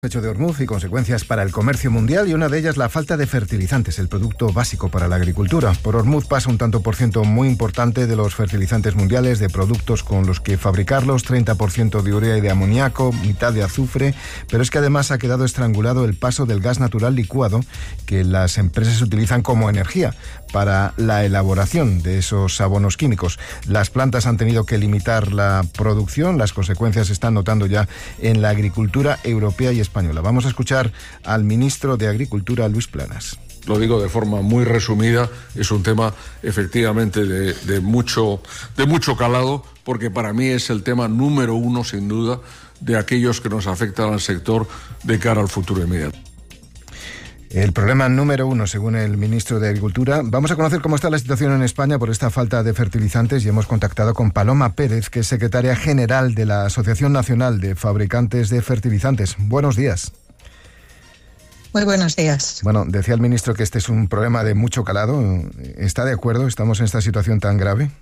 Estrecho de Hormuz y consecuencias para el comercio mundial, y una de ellas la falta de fertilizantes, el producto básico para la agricultura. Por Hormuz pasa un tanto por ciento muy importante de los fertilizantes mundiales, de productos con los que fabricarlos, 30% de urea y de amoníaco, mitad de azufre, pero es que además ha quedado estrangulado el paso del gas natural licuado que las empresas utilizan como energía para la elaboración de esos abonos químicos. Las plantas han tenido que limitar la producción, las consecuencias se están notando ya en la agricultura europea y española. Vamos a escuchar al ministro de Agricultura, Luis Planas. Lo digo de forma muy resumida, es un tema efectivamente de mucho calado, porque para mí es el tema número uno, sin duda, de aquellos que nos afectan al sector de cara al futuro inmediato. El problema número uno, según el ministro de Agricultura. Vamos a conocer cómo está la situación en España por esta falta de fertilizantes y hemos contactado con Paloma Pérez, que es secretaria general de la Asociación Nacional de Fabricantes de Fertilizantes. Buenos días. Muy buenos días. Bueno, decía el ministro que este es un problema de mucho calado. ¿Está de acuerdo? ¿Estamos en esta situación tan grave?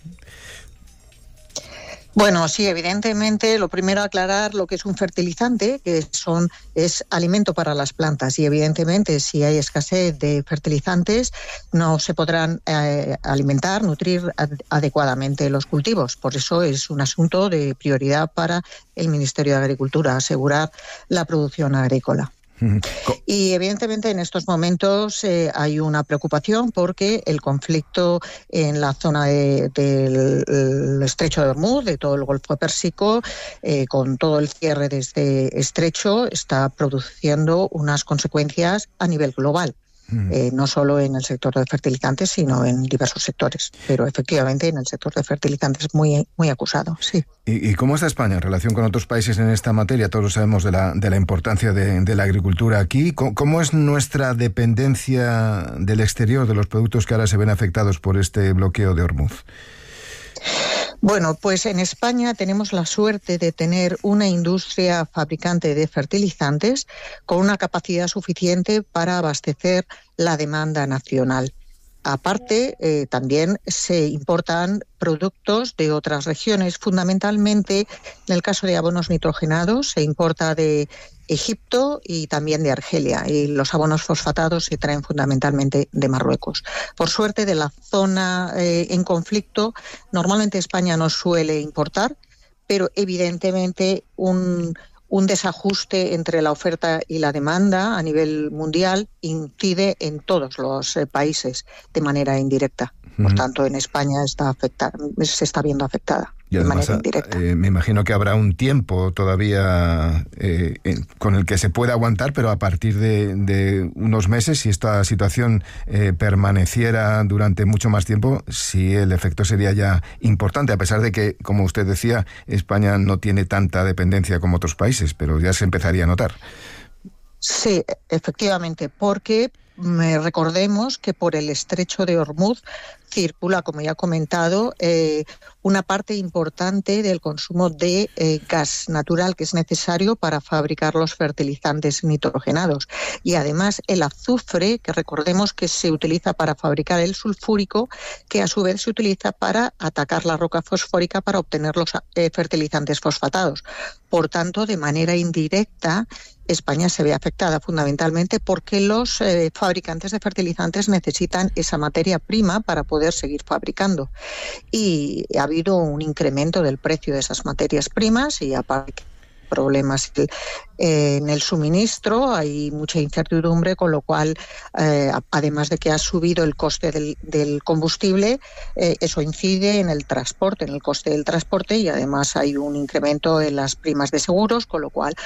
Bueno, sí, evidentemente, lo primero aclarar lo que es un fertilizante, que es alimento para las plantas, y evidentemente si hay escasez de fertilizantes no se podrán alimentar, nutrir adecuadamente los cultivos. Por eso es un asunto de prioridad para el Ministerio de Agricultura, asegurar la producción agrícola. Y evidentemente en estos momentos hay una preocupación porque el conflicto en la zona del Estrecho de Hormuz, de todo el Golfo Pérsico, con todo el cierre de este estrecho, está produciendo unas consecuencias a nivel global. No solo en el sector de fertilizantes, sino en diversos sectores. Pero efectivamente en el sector de fertilizantes muy acusado, sí. ¿Y cómo está España en relación con otros países en esta materia? Todos sabemos de la importancia de la agricultura aquí. ¿Cómo es nuestra dependencia del exterior, de los productos que ahora se ven afectados por este bloqueo de Hormuz? Bueno, pues en España tenemos la suerte de tener una industria fabricante de fertilizantes con una capacidad suficiente para abastecer la demanda nacional. Aparte, también se importan productos de otras regiones. Fundamentalmente, en el caso de abonos nitrogenados, se importa de Egipto y también de Argelia, y los abonos fosfatados se traen fundamentalmente de Marruecos. Por suerte, de la zona en conflicto, normalmente España no suele importar, pero evidentemente un desajuste entre la oferta y la demanda a nivel mundial incide en todos los países de manera indirecta. Por tanto, en España se está viendo afectada de manera indirecta. Me imagino que habrá un tiempo todavía con el que se pueda aguantar, pero a partir de unos meses, si esta situación permaneciera durante mucho más tiempo, sí, el efecto sería ya importante, a pesar de que, como usted decía, España no tiene tanta dependencia como otros países, pero ya se empezaría a notar. Sí, efectivamente, porque recordemos que por el Estrecho de Hormuz circula, como ya he comentado, una parte importante del consumo de gas natural que es necesario para fabricar los fertilizantes nitrogenados. Y además el azufre, que recordemos que se utiliza para fabricar el sulfúrico, que a su vez se utiliza para atacar la roca fosfórica para obtener los fertilizantes fosfatados. Por tanto, de manera indirecta, España se ve afectada fundamentalmente porque los fabricantes de fertilizantes necesitan esa materia prima para poder seguir fabricando. Y ha habido un incremento del precio de esas materias primas y aparte problemas en el suministro, hay mucha incertidumbre, con lo cual, además de que ha subido el coste del combustible, eso incide en el transporte, en el coste del transporte, y además hay un incremento en las primas de seguros, con lo cual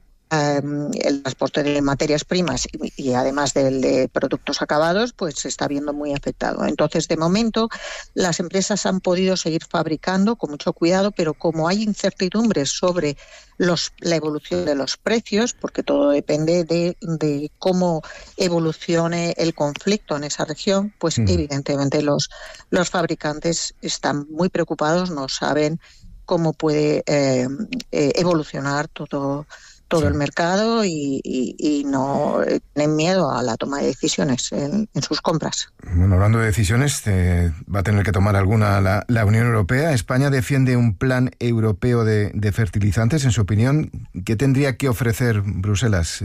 el transporte de materias primas y además del de productos acabados pues se está viendo muy afectado. Entonces, de momento, las empresas han podido seguir fabricando con mucho cuidado, pero como hay incertidumbres sobre la evolución de los precios, porque todo depende de cómo evolucione el conflicto en esa región, pues evidentemente los fabricantes están muy preocupados, no saben cómo puede evolucionar todo el mercado y no tienen miedo a la toma de decisiones en sus compras. Bueno, hablando de decisiones, va a tener que tomar alguna la Unión Europea. España defiende un plan europeo de fertilizantes. En su opinión, ¿qué tendría que ofrecer Bruselas